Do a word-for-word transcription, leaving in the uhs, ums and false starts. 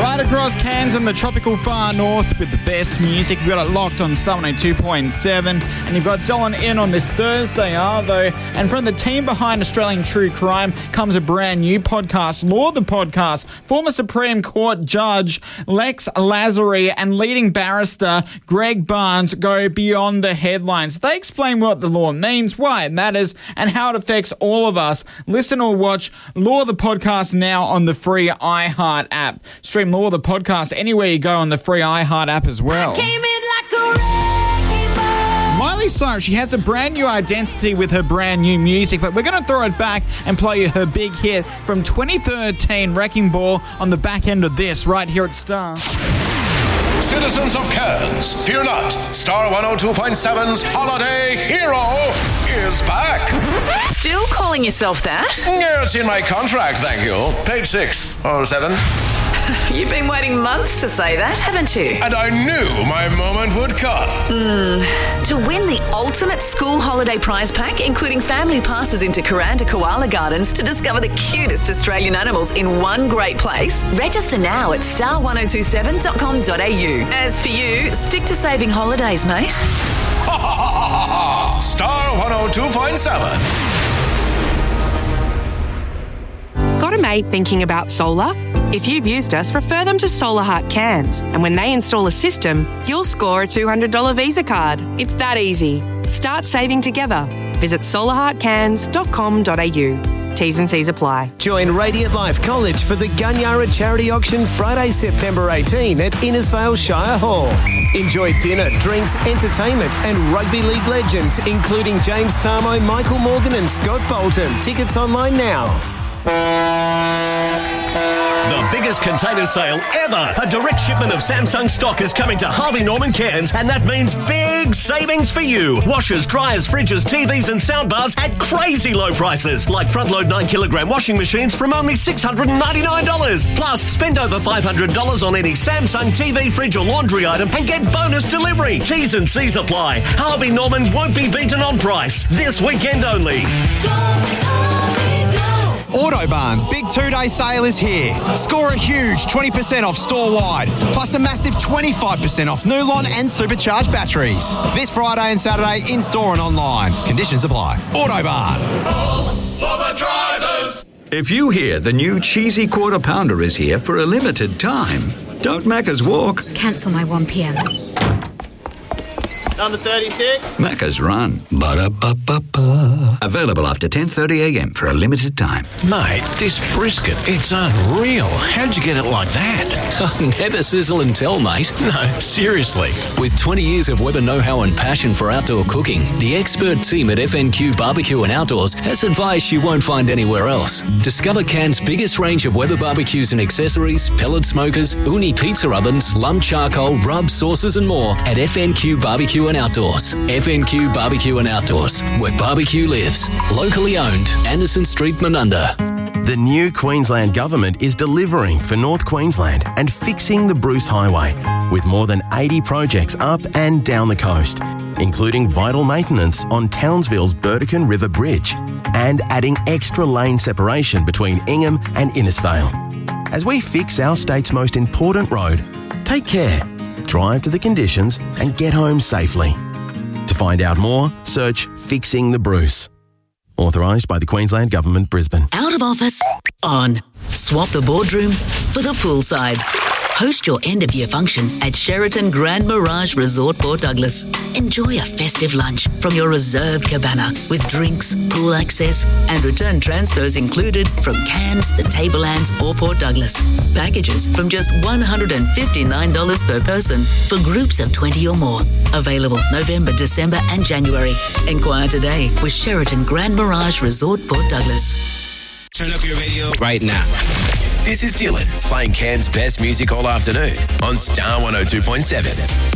Right across Cairns and the tropical far north with the best music. We've got it locked on Star one oh two point seven. And you've got Dylan in on this Thursday, Arvo. And from the team behind Australian True Crime comes a brand new podcast, Law the Podcast. Former Supreme Court Judge Lex Lasry and leading barrister Greg Barnes go beyond the headlines. They explain what the law means, why it matters, and how it affects all of us. Listen or watch Law the Podcast now on the free iHeart app. Stream Law the Podcast anywhere you go on the free iHeart app as well. Came in like a wrecking ball. Miley Cyrus, she has a brand new identity with her brand new music, but we're going to throw it back and play you her big hit from twenty thirteen, Wrecking Ball, on the back end of this right here at Star. Citizens of Cairns, fear not. Star one oh two point seven's Holiday Hero is back. Still calling yourself that? Yeah, it's in my contract, thank you. Page six or seven. You've been waiting months to say that, haven't you? And I knew my moment would come. Mm. To win the ultimate school holiday prize pack, including family passes into Kuranda Koala Gardens to discover the cutest Australian animals in one great place, register now at star one oh two seven dot com dot a u. As for you, stick to saving holidays, mate. Ha ha ha ha ha! Star one oh two point seven. Got a mate thinking about solar? If you've used us, refer them to Solar Heart Cairns. And when they install a system, you'll score a two hundred dollars Visa card. It's that easy. Start saving together. Visit solar heart cairns dot com dot a u. T's and C's apply. Join Radiant Life College for the Gunyara Charity Auction Friday, September eighteenth at Innisfail Shire Hall. Enjoy dinner, drinks, entertainment and rugby league legends, including James Tarmo, Michael Morgan and Scott Bolton. Tickets online now. The biggest container sale ever. A direct shipment of Samsung stock is coming to Harvey Norman Cairns, and that means big savings for you. Washers, dryers, fridges, T Vs and soundbars at crazy low prices, like front load nine kilogram washing machines from only six hundred ninety-nine dollars. Plus, spend over five hundred dollars on any Samsung T V, fridge or laundry item and get bonus delivery. T's and C's apply. Harvey Norman won't be beaten on price. This weekend only. Autobarn's big two-day sale is here. Score a huge twenty percent off store-wide, plus a massive twenty-five percent off Nulon and supercharged batteries. This Friday and Saturday in-store and online. Conditions apply. Autobarn. All for the drivers. If you hear the new cheesy quarter pounder is here for a limited time, don't Macca's walk. Cancel my one p.m. Number thirty-six. Macca's run. Ba-da-ba-ba-ba. Available after ten thirty a.m. for a limited time. Mate, this brisket, it's unreal. How'd you get it like that? Never sizzle and tell, mate. No, seriously. With twenty years of Weber know-how and passion for outdoor cooking, the expert team at F N Q Barbecue and Outdoors has advice you won't find anywhere else. Discover Cairns' biggest range of Weber barbecues and accessories, pellet smokers, uni pizza ovens, lump charcoal, rubs, sauces and more at F N Q Barbecue and Outdoors. F N Q Barbecue and Outdoors, where barbecue lives. Locally owned, Anderson Street, Menunda. The new Queensland Government is delivering for North Queensland and fixing the Bruce Highway with more than eighty projects up and down the coast, including vital maintenance on Townsville's Burdekin River Bridge and adding extra lane separation between Ingham and Innisfail. As we fix our state's most important road, take care, drive to the conditions and get home safely. To find out more, search Fixing the Bruce. Authorised by the Queensland Government, Brisbane. Out of office, on. Swap the boardroom for the poolside. Host your end-of-year function at Sheraton Grand Mirage Resort Port Douglas. Enjoy a festive lunch from your reserved cabana with drinks, pool access and return transfers included from Cairns, the Tablelands or Port Douglas. Packages from just one hundred fifty-nine dollars per person for groups of twenty or more. Available November, December and January. Enquire today with Sheraton Grand Mirage Resort Port Douglas. Turn up your radio right now. This is Dylan playing Cairns' best music all afternoon on Star one oh two point seven.